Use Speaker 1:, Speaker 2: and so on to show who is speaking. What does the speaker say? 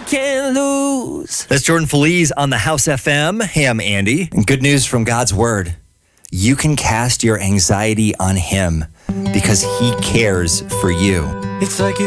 Speaker 1: can't lose.
Speaker 2: That's Jordan Feliz on the House FM. Hey, I'm Andy. And good news from God's Word. You can cast your anxiety on Him because He cares for you.
Speaker 1: It's like you